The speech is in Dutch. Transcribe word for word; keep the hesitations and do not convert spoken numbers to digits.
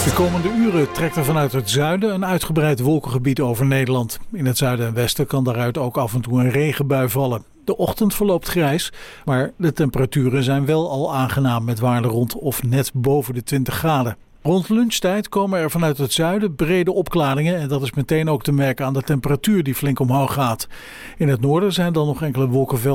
De komende uren trekt er vanuit het zuiden een uitgebreid wolkengebied over Nederland. In het zuiden en westen kan daaruit ook af en toe een regenbui vallen. De ochtend verloopt grijs, maar de temperaturen zijn wel al aangenaam met waarden rond of net boven de twintig graden. Rond lunchtijd komen er vanuit het zuiden brede opklaringen en dat is meteen ook te merken aan de temperatuur die flink omhoog gaat. In het noorden zijn dan nog enkele wolkenvelden